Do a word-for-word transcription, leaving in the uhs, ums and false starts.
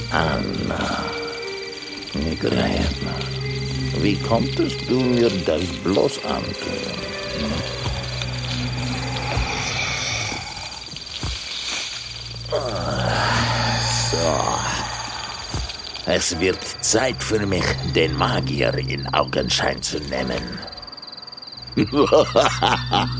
Anna, Migräne. Wie konntest du mir das bloß antun? So. Es wird Zeit für mich, den Magier in Augenschein zu nehmen.